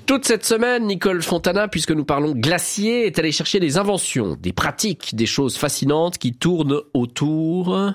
Toute cette semaine, Nicole Fontana, puisque nous parlons glacier, est allée chercher des inventions, des pratiques, des choses fascinantes qui tournent autour...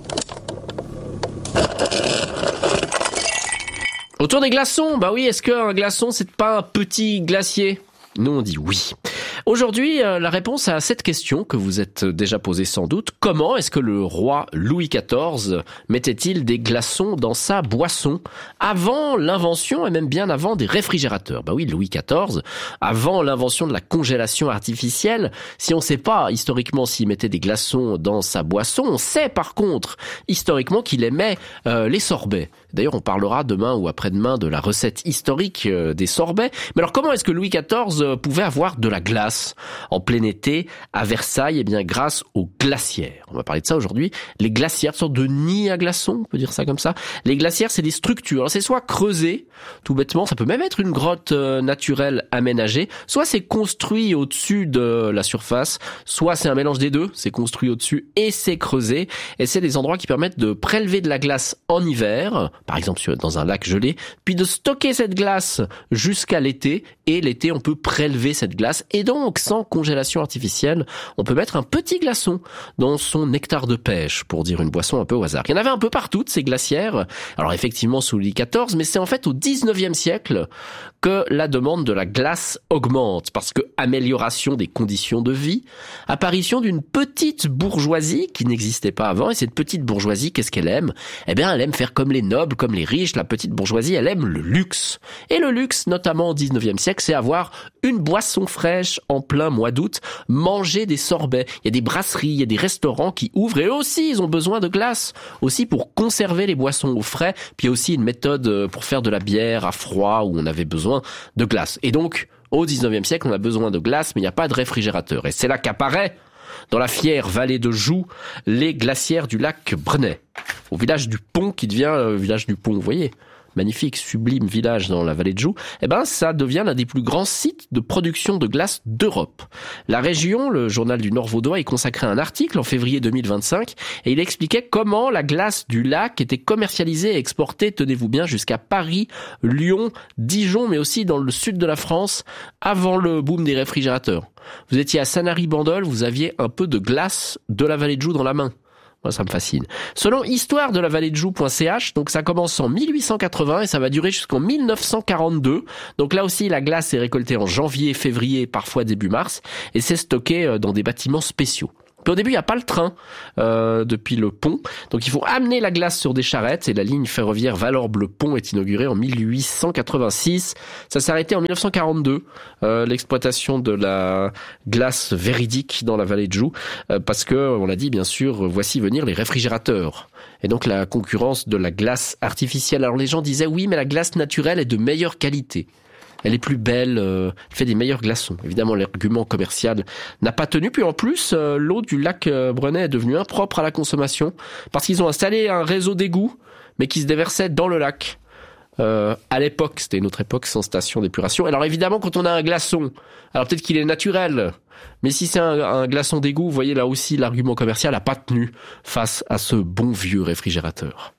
Autour des glaçons. Bah oui, est-ce qu'un glaçon, c'est pas un petit glacier ? Nous, on dit oui. Aujourd'hui, la réponse à cette question que vous êtes déjà posée sans doute, comment est-ce que le roi Louis XIV mettait-il des glaçons dans sa boisson avant l'invention et même bien avant des réfrigérateurs ? Bah oui, Louis XIV, avant l'invention de la congélation artificielle, si on ne sait pas historiquement s'il mettait des glaçons dans sa boisson, on sait par contre historiquement qu'il aimait les sorbets. D'ailleurs, on parlera demain ou après-demain de la recette historique des sorbets. Mais alors, comment est-ce que Louis XIV pouvait avoir de la glace en plein été à Versailles? Eh bien, grâce aux glacières. On va parler de ça aujourd'hui. Les glacières, sorte de nid à glaçons, on peut dire ça comme ça. Les glacières, c'est des structures. Alors, c'est soit creusé, tout bêtement, ça peut même être une grotte naturelle aménagée, soit c'est construit au-dessus de la surface, soit c'est un mélange des deux, c'est construit au-dessus et c'est creusé. Et c'est des endroits qui permettent de prélever de la glace en hiver, par exemple dans un lac gelé, puis de stocker cette glace jusqu'à l'été, et l'été on peut prélever cette glace, et donc sans congélation artificielle, on peut mettre un petit glaçon dans son nectar de pêche, pour dire une boisson un peu au hasard. Il y en avait un peu partout de ces glacières, alors effectivement sous Louis XIV, mais c'est en fait au 19e siècle que la demande de la glace augmente, parce que amélioration des conditions de vie, apparition d'une petite bourgeoisie qui n'existait pas avant, et cette petite bourgeoisie, qu'est-ce qu'elle aime ? Eh bien, elle aime faire comme les nobles, comme les riches. La petite bourgeoisie, elle aime le luxe. Et le luxe, notamment au 19e siècle, c'est avoir une boisson fraîche en plein mois d'août, manger des sorbets. Il y a des brasseries, il y a des restaurants qui ouvrent, et eux aussi, ils ont besoin de glace. Aussi pour conserver les boissons au frais, puis il y a aussi une méthode pour faire de la bière à froid où on avait besoin de glace. Et donc, au 19e siècle, on a besoin de glace, mais il n'y a pas de réfrigérateur. Et c'est là qu'apparaît, dans la fière vallée de Joux, les glacières du lac Breney, au village du Pont, qui devient village du Pont, vous voyez, magnifique, sublime village dans la vallée de Joux, eh ben, ça devient l'un des plus grands sites de production de glace d'Europe. La région, le journal du Nord vaudois, y consacrait un article en février 2025, et il expliquait comment la glace du lac était commercialisée et exportée, tenez-vous bien, jusqu'à Paris, Lyon, Dijon, mais aussi dans le sud de la France, avant le boom des réfrigérateurs. Vous étiez à Sanary-Bandol, vous aviez un peu de glace de la vallée de Joux dans la main. Moi, ça me fascine. Selon histoire de la vallée de Joux.ch, donc ça commence en 1880 et ça va durer jusqu'en 1942. Donc là aussi, la glace est récoltée en janvier, février, parfois début mars, et c'est stocké dans des bâtiments spéciaux. Puis au début, il n'y a pas le train depuis le pont, donc il faut amener la glace sur des charrettes, et la ligne ferroviaire Valorbe-le Pont est inaugurée en 1886. Ça s'est arrêté en 1942, l'exploitation de la glace véridique dans la vallée de Joux, parce que, on l'a dit bien sûr, voici venir les réfrigérateurs. Et donc la concurrence de la glace artificielle. Alors les gens disaient oui, mais la glace naturelle est de meilleure qualité. Elle est plus belle, elle fait des meilleurs glaçons. Évidemment, l'argument commercial n'a pas tenu. Puis en plus, l'eau du lac Breney est devenue impropre à la consommation parce qu'ils ont installé un réseau d'égouts, mais qui se déversait dans le lac. À l'époque, c'était une autre époque sans station d'épuration. Alors évidemment, quand on a un glaçon, alors peut-être qu'il est naturel, mais si c'est un glaçon d'égout, vous voyez là aussi, l'argument commercial n'a pas tenu face à ce bon vieux réfrigérateur.